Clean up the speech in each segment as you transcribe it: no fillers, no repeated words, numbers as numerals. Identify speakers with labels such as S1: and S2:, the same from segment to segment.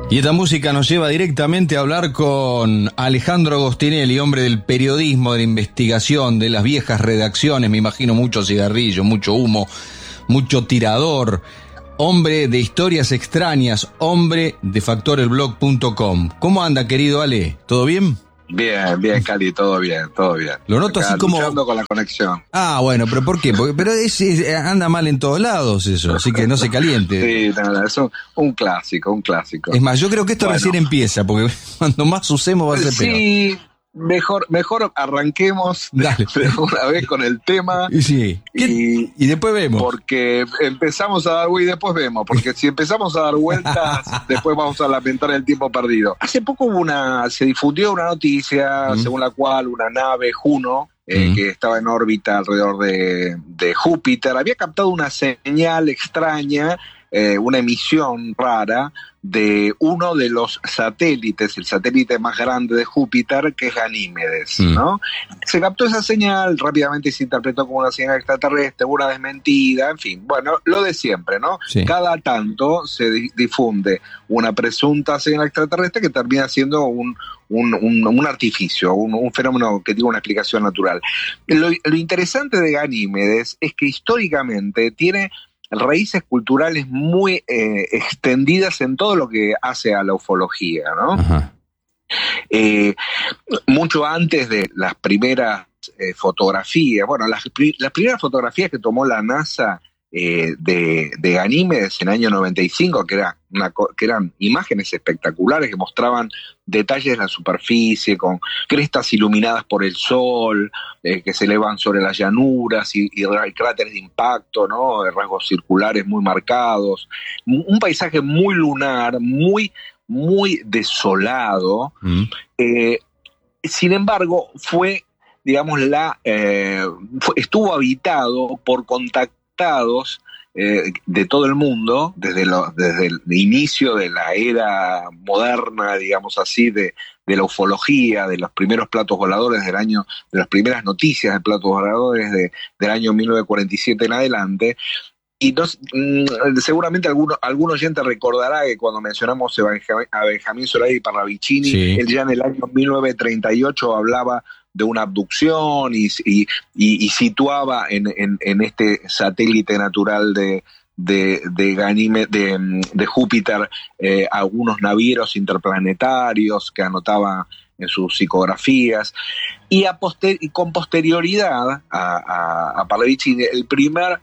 S1: Y esta música nos lleva directamente a hablar con Alejandro Agostinelli, hombre del periodismo, de la investigación, de las viejas redacciones, me imagino mucho cigarrillo, mucho humo, mucho tirador, hombre de historias extrañas, hombre de factorelblog.com. ¿Cómo anda, querido Ale? ¿Todo bien?
S2: Bien, Cali, todo bien.
S1: Lo noto acá, así como...
S2: luchando con la conexión.
S1: Ah, bueno, pero ¿por qué? Pero anda mal en todos lados eso, así que no se caliente.
S2: Sí, nada, es un clásico.
S1: Es más, yo creo que esto recién empieza, porque cuando más usemos va a ser peor.
S2: Sí, mejor arranquemos de una vez con el tema.
S1: Sí. Y después vemos.
S2: Porque empezamos a dar, y después vemos, porque si empezamos a dar vueltas, después vamos a lamentar el tiempo perdido. Hace poco se difundió una noticia según la cual una nave Juno, que estaba en órbita alrededor de Júpiter, había captado una señal extraña, una emisión rara de uno de los satélites, el satélite más grande de Júpiter, que es Ganímedes, ¿no? Se captó esa señal, rápidamente se interpretó como una señal extraterrestre, una desmentida, en fin, bueno, lo de siempre, ¿no? Sí. Cada tanto se difunde una presunta señal extraterrestre que termina siendo un artificio, un fenómeno que tiene una explicación natural. Lo interesante de Ganímedes es que históricamente tiene raíces culturales muy extendidas en todo lo que hace a la ufología, ¿no? Mucho antes de las primeras fotografías, bueno, las primeras fotografías que tomó la NASA de Ganímedes en el año 95, que eran imágenes espectaculares que mostraban detalles de la superficie con crestas iluminadas por el sol, que se elevan sobre las llanuras y cráteres de impacto, ¿no? De rasgos circulares muy marcados, un paisaje muy lunar, muy desolado. Sin embargo, fue, digamos, estuvo habitado por contactados de todo el mundo, desde el inicio de la era moderna, digamos así, de la ufología, de los primeros platos voladores de las primeras noticias de platos voladores del año 1947 en adelante. Y seguramente algún oyente recordará que cuando mencionamos a Benjamín Solari Parravicini, sí, él ya en el año 1938 hablaba de una abducción y situaba en este satélite natural de Júpiter algunos navieros interplanetarios que anotaba en sus psicografías. Y con posterioridad a Parravicini, el primer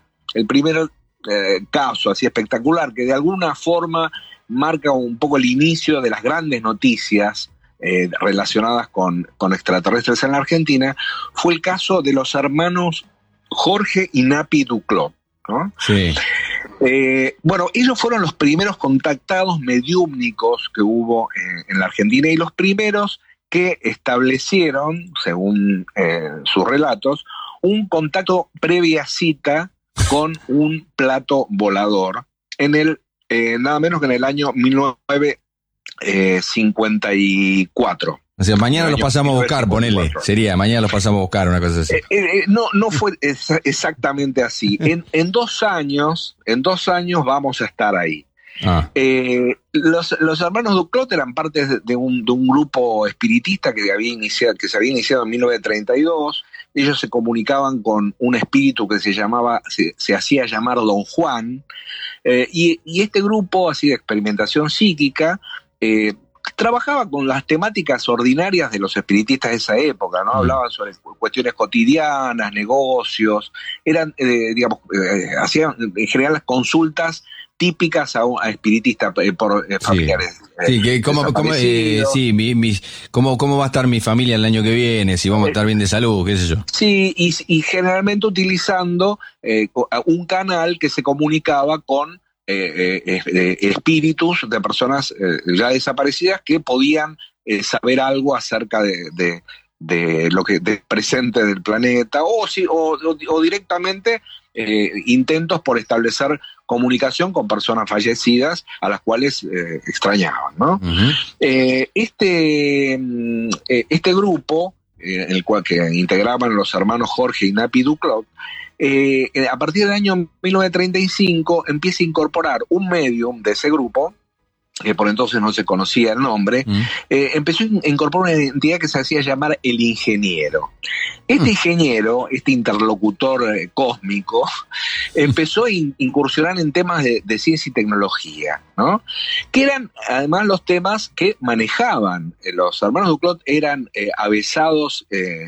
S2: caso así espectacular que de alguna forma marca un poco el inicio de las grandes noticias relacionadas con extraterrestres en la Argentina, fue el caso de los hermanos Jorge y Napi Duclos, ¿no?
S1: Sí.
S2: Bueno, ellos fueron los primeros contactados mediúmnicos que hubo en la Argentina y los primeros que establecieron, según sus relatos, un contacto previa cita con un plato volador en nada menos que en el año 1954.
S1: O sea, mañana los pasamos a buscar, ponele. Sería, mañana los pasamos a buscar, una cosa así.
S2: No fue exactamente así. En 2 años vamos a estar ahí. Los hermanos Duclos eran parte de un grupo espiritista que se había iniciado en 1932. Ellos se comunicaban con un espíritu que se hacía llamar Don Juan, y este grupo así de experimentación psíquica trabajaba con las temáticas ordinarias de los espiritistas de esa época, ¿no? Hablaban sobre cuestiones cotidianas, negocios, hacían en general las consultas típicas a espiritistas por familiares.
S1: Sí, ¿cómo va a estar mi familia el año que viene? Si vamos a estar bien de salud, qué sé yo.
S2: Sí, y generalmente utilizando un canal que se comunicaba con espíritus de personas ya desaparecidas que podían saber algo acerca de lo que presente del planeta, o directamente intentos por establecer comunicación con personas fallecidas a las cuales extrañaban, ¿no? Uh-huh. Este grupo, en el cual que integraban los hermanos Jorge y Napi Duclos, a partir del año 1935 empieza a incorporar un medium de ese grupo por entonces no se conocía el nombre, empezó a incorporar una identidad que se hacía llamar el ingeniero. Este ingeniero, este interlocutor cósmico, empezó a incursionar en temas de ciencia y tecnología, ¿no? Que eran además los temas que manejaban. Los hermanos Duclos eran avesados,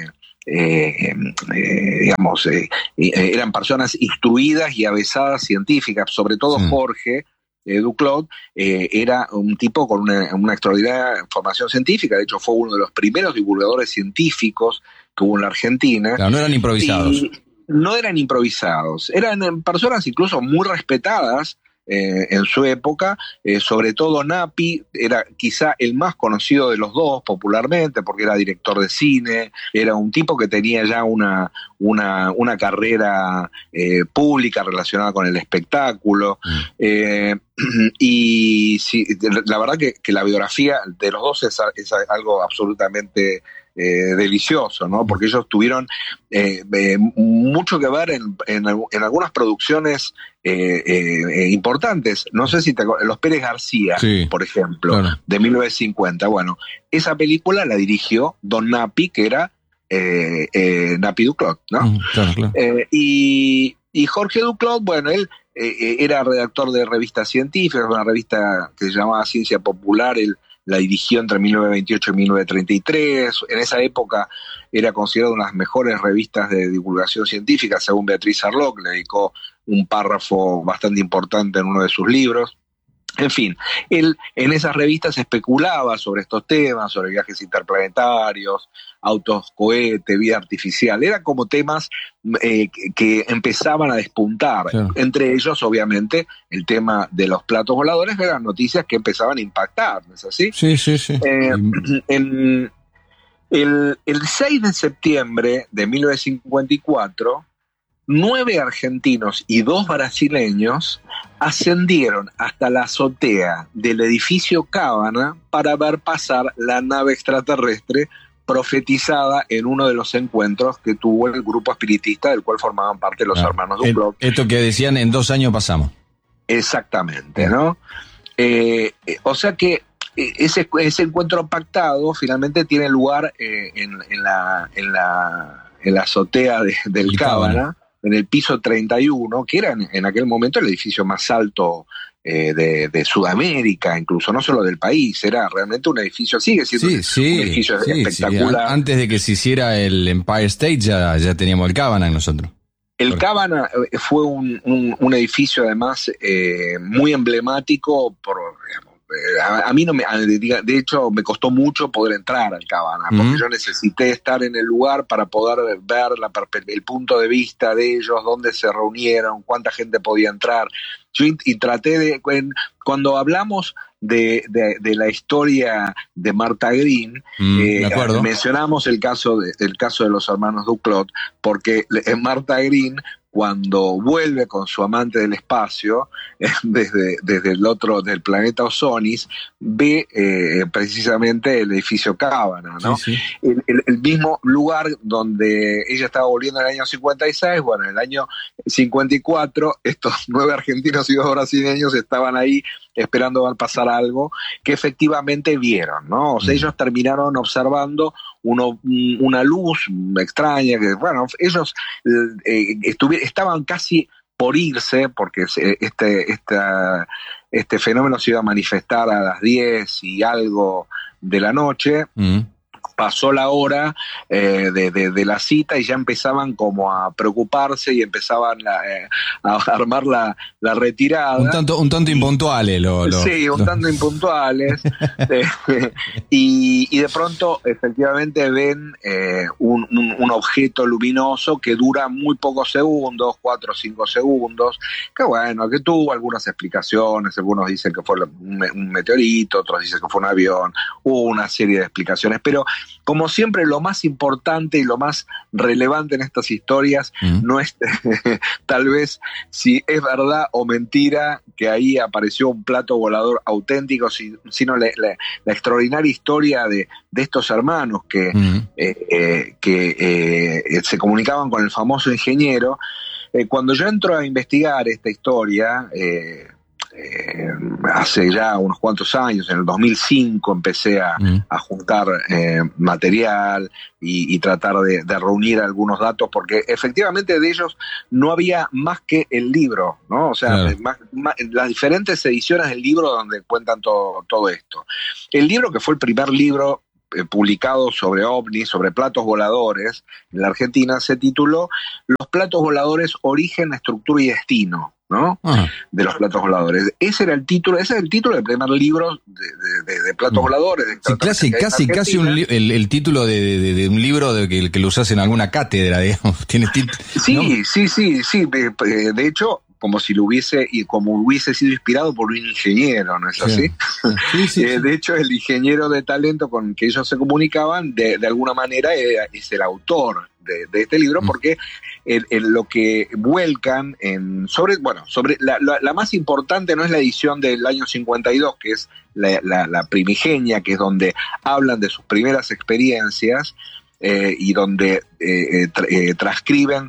S2: eran personas instruidas y avesadas científicas, sobre todo Jorge Duclos era un tipo con una extraordinaria formación científica. De hecho, fue uno de los primeros divulgadores científicos que hubo en la Argentina.
S1: Claro, no eran improvisados.
S2: No eran improvisados, eran personas incluso muy respetadas en su época, sobre todo Napi era quizá el más conocido de los dos popularmente, porque era director de cine, era un tipo que tenía ya una carrera pública relacionada con el espectáculo, y sí, la verdad que la biografía de los dos es algo absolutamente delicioso, ¿no? Porque ellos tuvieron mucho que ver en algunas producciones importantes. No sé si Los Pérez García, por ejemplo, claro, de 1950. Bueno, esa película la dirigió Don Napi, que era Napi Duclos, ¿no? Claro. Y Jorge Duclos, bueno, él era redactor de revistas científicas, una revista que se llamaba Ciencia Popular. Él la dirigió entre 1928 y 1933. En esa época era considerado una de las mejores revistas de divulgación científica, según Beatriz Arloc, le dedicó un párrafo bastante importante en uno de sus libros. En fin, él en esas revistas especulaba sobre estos temas, sobre viajes interplanetarios, autos, cohete, vida artificial. Eran como temas que empezaban a despuntar. Claro. Entre ellos, obviamente, el tema de los platos voladores, eran noticias que empezaban a impactar, ¿no es así?
S1: Sí.
S2: El 6 de septiembre de 1954... 9 argentinos y 2 brasileños ascendieron hasta la azotea del edificio Cábana para ver pasar la nave extraterrestre profetizada en uno de los encuentros que tuvo el grupo espiritista del cual formaban parte los hermanos Duclos.
S1: Esto que decían, en 2 años pasamos.
S2: Exactamente, ¿no? O sea que ese encuentro pactado finalmente tiene lugar en la azotea del Cábana, en el piso 31, que era en aquel momento el edificio más alto de Sudamérica, incluso, no solo del país. Era realmente un edificio, sigue siendo un edificio espectacular.
S1: Antes de que se hiciera el Empire State ya teníamos el Cábana nosotros.
S2: El Cábana fue un edificio además muy emblemático por... A mí de hecho me costó mucho poder entrar al Cábana, porque yo necesité estar en el lugar para poder ver el punto de vista de ellos, dónde se reunieron, cuánta gente podía entrar. Y traté cuando hablamos de la historia de Martha Green, mencionamos el caso de los hermanos Duclos, porque Martha Green, cuando vuelve con su amante del espacio, desde del planeta Ozonis, ve precisamente el edificio Cábana, ¿no? Sí. El mismo lugar donde ella estaba volviendo en el año 56, bueno, en el año 54, estos 9 argentinos y 2 brasileños estaban ahí esperando ver pasar algo que efectivamente vieron, ¿no? O sea, ellos terminaron observando una luz extraña, que bueno, ellos estaban casi por irse, porque este fenómeno se iba a manifestar a las 10 y algo de la noche. Pasó la hora de la cita y ya empezaban como a preocuparse y empezaban a armar la retirada.
S1: Un tanto impuntuales.
S2: Sí, un tanto impuntuales. Y de pronto efectivamente ven un objeto luminoso que dura muy pocos segundos, 4 o 5 segundos, que bueno, que tuvo algunas explicaciones. Algunos dicen que fue un meteorito, otros dicen que fue un avión. Hubo una serie de explicaciones, pero como siempre, lo más importante y lo más relevante en estas historias no es tal vez si es verdad o mentira que ahí apareció un plato volador auténtico, sino la extraordinaria historia de estos hermanos que se comunicaban con el famoso ingeniero. Cuando yo entro a investigar esta historia, hace ya unos cuantos años, en el 2005 empecé a juntar material y tratar de reunir algunos datos, porque efectivamente de ellos no había más que el libro, ¿no? O sea, claro, las diferentes ediciones del libro donde cuentan todo esto. El libro, que fue el primer libro publicado sobre ovnis, sobre platos voladores en la Argentina, se tituló Los platos voladores, origen, estructura y destino, ¿no? De los platos voladores. Ese es el título del primer libro de platos voladores. De
S1: sí, casi el título de un libro que lo usas en alguna cátedra, digamos. ¿Tienes
S2: sí, ¿no? Sí. De hecho, como hubiese sido inspirado por un ingeniero, ¿no es así? Sí. De hecho, el ingeniero de talento con que ellos se comunicaban, de alguna manera, es el autor de este libro, porque lo que vuelcan sobre la más importante no es la edición del año 52, que es la primigenia, que es donde hablan de sus primeras experiencias, y donde transcriben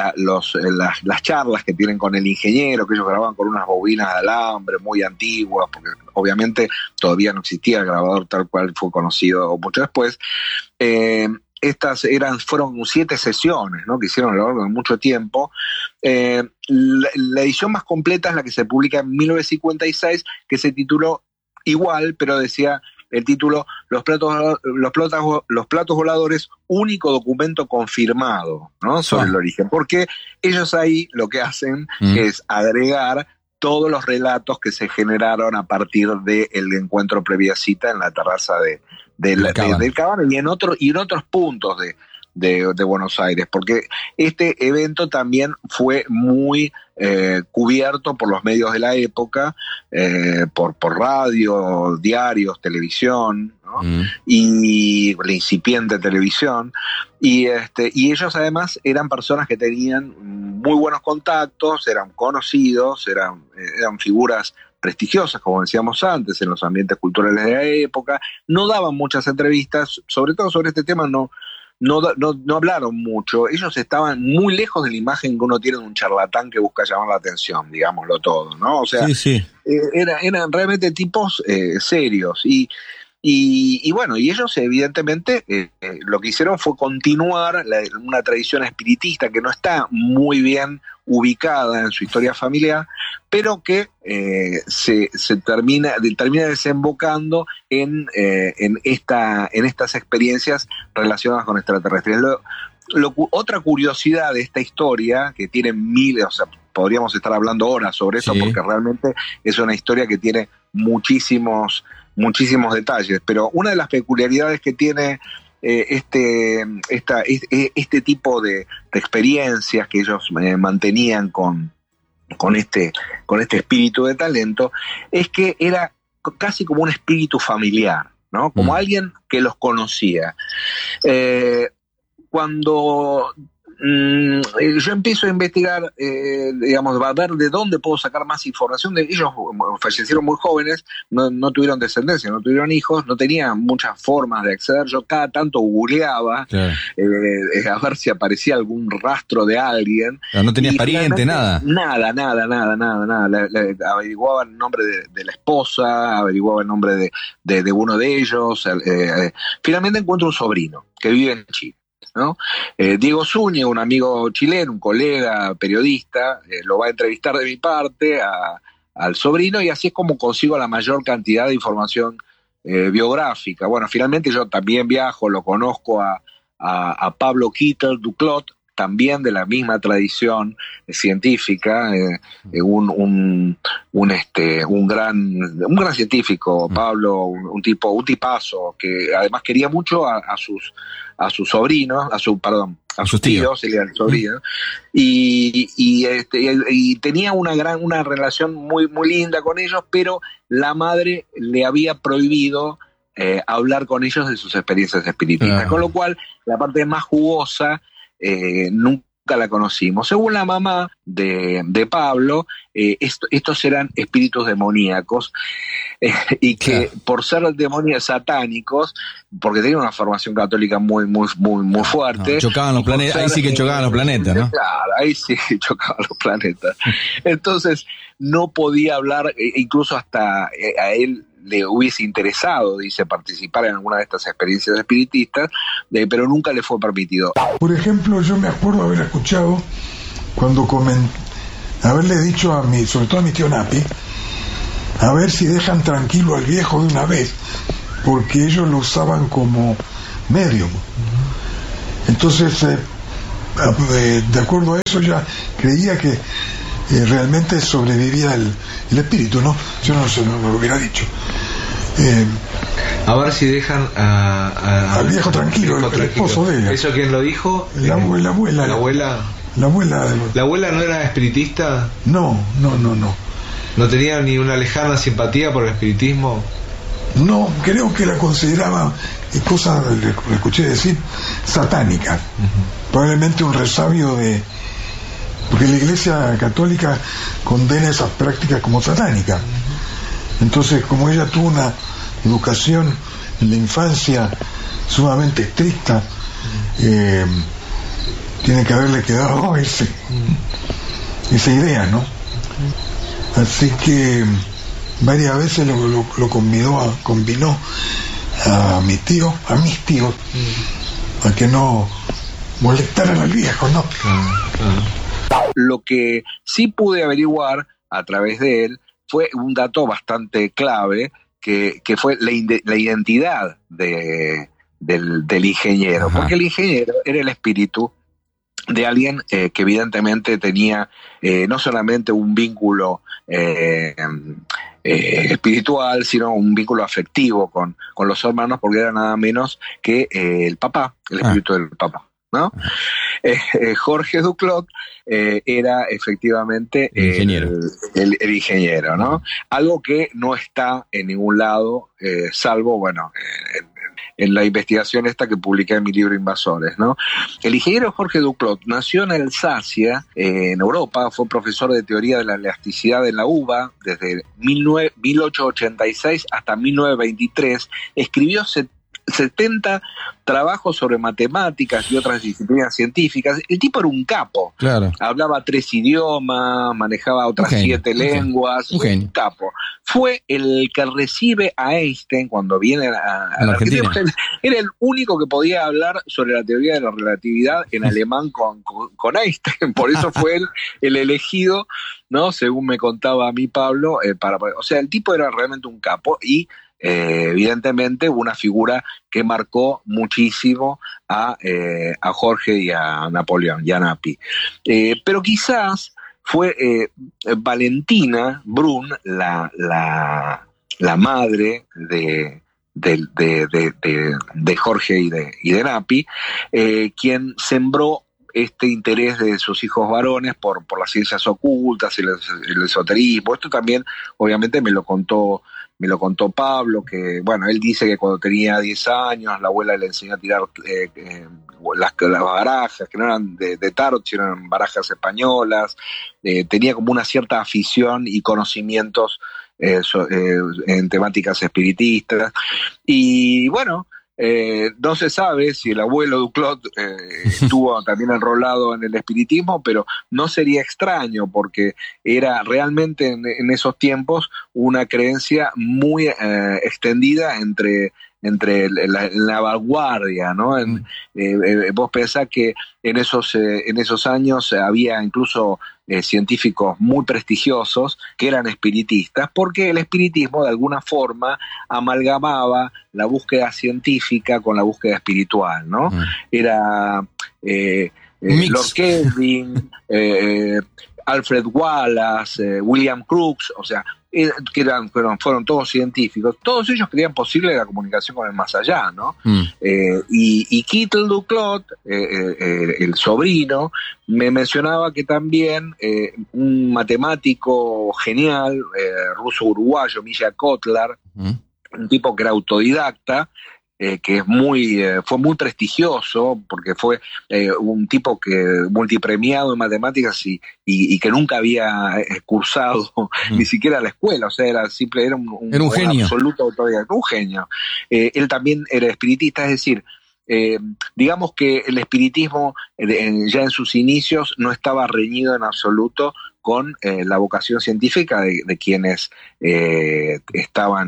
S2: las charlas que tienen con el ingeniero, que ellos grababan con unas bobinas de alambre muy antiguas, porque obviamente todavía no existía el grabador tal cual fue conocido mucho después. Estas fueron 7 sesiones, ¿no?, que hicieron a lo largo de mucho tiempo. La edición más completa es la que se publica en 1956, que se tituló igual, pero decía el título Los platos voladores, único documento confirmado, ¿no?, sobre el origen. Porque ellos ahí lo que hacen es agregar todos los relatos que se generaron a partir del encuentro previa cita en la terraza del Cábano y en otros puntos de Buenos Aires, porque este evento también fue muy cubierto por los medios de la época, por radio, diarios, televisión, ¿no? Y la incipiente televisión, y ellos además eran personas que tenían muy buenos contactos, eran conocidos, eran figuras prestigiosas, como decíamos antes, en los ambientes culturales de la época. No daban muchas entrevistas, sobre todo sobre este tema no hablaron mucho. Ellos estaban muy lejos de la imagen que uno tiene de un charlatán que busca llamar la atención, digámoslo todo, ¿no? O sea, eran realmente tipos serios. Y bueno, y ellos evidentemente lo que hicieron fue continuar una tradición espiritista que no está muy bien ubicada en su historia familiar, pero que se termina desembocando en estas experiencias relacionadas con extraterrestres. Otra curiosidad de esta historia, que tiene miles, o sea, podríamos estar hablando horas sobre eso, porque realmente es una historia que tiene muchísimos detalles, pero una de las peculiaridades que tiene este tipo de experiencias que ellos mantenían con este espíritu de talento, es que era casi como un espíritu familiar, ¿no? Como alguien que los conocía. Cuando yo empiezo a investigar, digamos, a ver de dónde puedo sacar más información. Ellos fallecieron muy jóvenes, no tuvieron descendencia, no tuvieron hijos, no tenían muchas formas de acceder. Yo cada tanto googleaba, a ver si aparecía algún rastro de alguien.
S1: Pero no tenías pariente, nada.
S2: Nada. Averiguaba el nombre de la esposa, averiguaba el nombre de uno de ellos. Finalmente encuentro un sobrino que vive en Chile, ¿no? Diego Zúñiga, un amigo chileno, un colega periodista, lo va a entrevistar de mi parte al sobrino, y así es como consigo la mayor cantidad de información biográfica. Bueno, finalmente yo también viajo, lo conozco a Pablo Kittel Duclot, también de la misma tradición científica, un gran científico, Pablo, un tipazo que además quería mucho a sus sobrinos, a sus tíos, él era el sobrino, y tenía una relación muy, muy linda con ellos, pero la madre le había prohibido hablar con ellos de sus experiencias espiritistas, con lo cual la parte más jugosa nunca nunca la conocimos. Según la mamá de Pablo, estos eran espíritus demoníacos y que por ser demonios satánicos, porque tenían una formación católica muy fuerte.
S1: Chocaban los planetas, ahí sí que chocaban los planetas, ¿no?
S2: Claro, ahí sí que chocaban los planetas. Entonces no podía hablar, incluso hasta a él le hubiese interesado, dice, participar en alguna de estas experiencias espiritistas, pero nunca le fue permitido.
S3: Por ejemplo, yo me acuerdo haber escuchado cuando haberle dicho sobre todo a mi tío Napi, a ver si dejan tranquilo al viejo de una vez, porque ellos lo usaban como medium. Entonces, de acuerdo a eso, ya creía que realmente sobrevivía el espíritu, ¿no? Yo no lo hubiera dicho.
S4: A ver si dejan
S3: al viejo tranquilo, el esposo de ella.
S4: ¿Eso quién lo dijo?
S3: La abuela.
S4: ¿La abuela? ¿La abuela no era espiritista?
S3: No.
S4: ¿No tenía ni una lejana simpatía por el espiritismo?
S3: No, creo que la consideraba cosa, le escuché decir, satánica. Probablemente un resabio porque la Iglesia Católica condena esas prácticas como satánicas. Entonces, como ella tuvo una educación en la infancia sumamente estricta, tiene que haberle quedado esa idea, ¿no? Así que varias veces lo convinó a mis tíos, a que no molestaran al viejo, ¿no?
S2: Lo que sí pude averiguar a través de él fue un dato bastante clave, que fue la identidad del ingeniero. Ajá. Porque el ingeniero era el espíritu de alguien que evidentemente tenía no solamente un vínculo espiritual, sino un vínculo afectivo con los hermanos, porque era nada menos que el papá, el espíritu del papá, ¿no? Jorge Duclot era efectivamente el ingeniero, ¿no? Algo que no está en ningún lado, salvo, bueno, en la investigación esta que publiqué en mi libro Invasores, ¿no? El ingeniero Jorge Duclot nació en Alsacia, en Europa, fue profesor de teoría de la elasticidad en la UBA desde 1886 hasta 1923, escribió 70 trabajos sobre matemáticas y otras disciplinas científicas. El tipo era un capo.
S1: Claro.
S2: Hablaba 3 idiomas, manejaba otras 7 lenguas. Un capo. Fue el que recibe a Einstein cuando viene a la Argentina. Era el único que podía hablar sobre la teoría de la relatividad en alemán con Einstein. Por eso fue él el elegido, ¿no? Según me contaba a mí Pablo, o sea, el tipo era realmente un capo y evidentemente una figura que marcó muchísimo a Jorge y a Napoleón y a Napi. Pero quizás fue Valentina Brun, la madre de Jorge y de Napi, quien sembró este interés de sus hijos varones por las ciencias ocultas, el esoterismo. Esto también obviamente me lo contó Pablo, que bueno, él dice que cuando tenía 10 años la abuela le enseñó a tirar las barajas, que no eran de tarot, sino eran barajas españolas. Tenía como una cierta afición y conocimientos en temáticas espiritistas. Y bueno, no se sabe si el abuelo Duclot estuvo también enrolado en el espiritismo, pero no sería extraño porque era realmente en esos tiempos una creencia muy extendida entre la vanguardia, ¿no? Vos pensás que en esos años había incluso científicos muy prestigiosos que eran espiritistas, porque el espiritismo de alguna forma amalgamaba la búsqueda científica con la búsqueda espiritual, ¿no? Era Lord Kelvin, Alfred Wallace, William Crookes, o sea, que fueron todos científicos. Todos ellos creían posible la comunicación con el más allá, ¿no? Y Kittel Duclot, el sobrino, me mencionaba que también un matemático genial, ruso-uruguayo, Misha Kotlar, un tipo que era autodidacta, que es fue muy prestigioso, porque fue un tipo que multipremiado en matemáticas y que nunca había cursado ni siquiera la escuela, o sea, era un
S1: genio.
S2: Absoluto autodidacta, un genio. Él también era espiritista, es decir, digamos que el espiritismo ya en sus inicios no estaba reñido en absoluto con la vocación científica de quienes estaban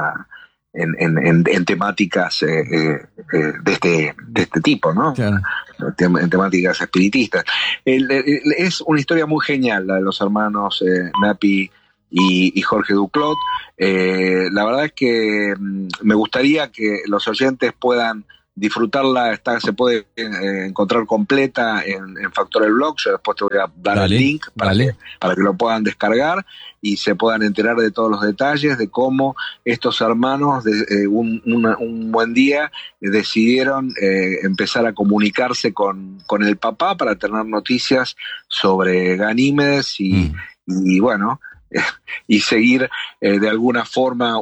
S2: en temáticas de este tipo, ¿no? Claro. En temáticas espiritistas. Es una historia muy genial la de los hermanos Napi y Jorge Duclot. La verdad es que me gustaría que los oyentes puedan disfrutarla. Se puede encontrar completa en Factor el Blog. Yo después te voy a dar el link para que lo puedan descargar y se puedan enterar de todos los detalles de cómo estos hermanos un buen día decidieron empezar a comunicarse con el papá para tener noticias sobre Ganímedes y seguir de alguna forma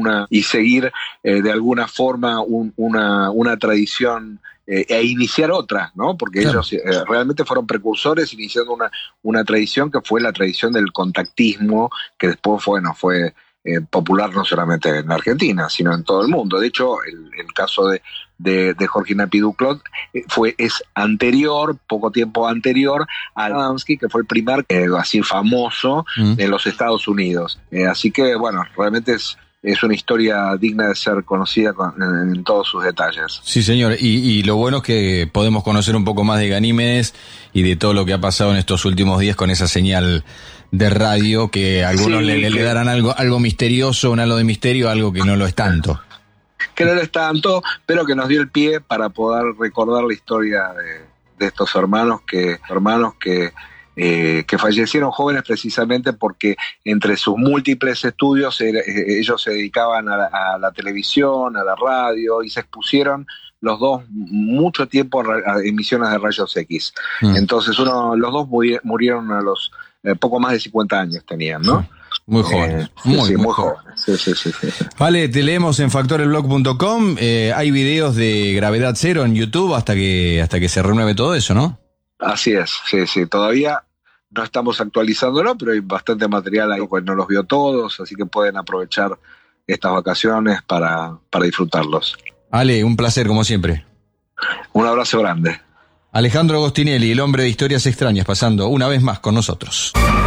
S2: una tradición e iniciar otra, ¿no? Porque claro, ellos realmente fueron precursores iniciando una tradición que fue la tradición del contactismo, que después fue popular no solamente en Argentina, sino en todo el mundo. De hecho, el caso de Jorge Napi Duclot es anterior, poco tiempo anterior a Adamski, que fue el primer así famoso en los Estados Unidos. Así que, bueno, realmente es una historia digna de ser conocida en todos sus detalles.
S1: Sí, señor, y lo bueno es que podemos conocer un poco más de Ganímedes y de todo lo que ha pasado en estos últimos días con esa señal de radio que a algunos le darán algo misterioso, un halo de misterio, algo que no lo es tanto.
S2: Que no lo es tanto, pero que nos dio el pie para poder recordar la historia de estos hermanos que fallecieron jóvenes precisamente porque entre sus múltiples estudios ellos se dedicaban a la televisión, a la radio y se expusieron los dos mucho tiempo a emisiones de rayos X. Entonces los dos murieron a los poco más de 50 años tenían, ¿no?
S1: Muy jóvenes. Muy jóvenes.
S2: Sí.
S1: Vale, te leemos en factorelblog.com. Hay videos de Gravedad Cero en YouTube hasta que se renueve todo eso, ¿no?
S2: Así es, sí. Todavía no estamos actualizándolo, pero hay bastante material ahí, pues no los vio todos, así que pueden aprovechar estas vacaciones para disfrutarlos.
S1: Ale, un placer como siempre.
S2: Un abrazo grande.
S1: Alejandro Gostinelli, el hombre de historias extrañas, pasando una vez más con nosotros.